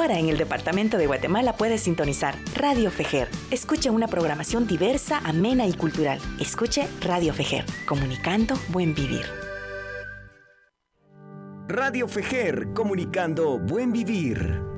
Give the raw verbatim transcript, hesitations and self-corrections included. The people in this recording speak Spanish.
Ahora en el departamento de Guatemala puedes sintonizar Radio Fejer. Escuche una programación diversa, amena y cultural. Escuche Radio Fejer, comunicando buen vivir. Radio Fejer, comunicando buen vivir.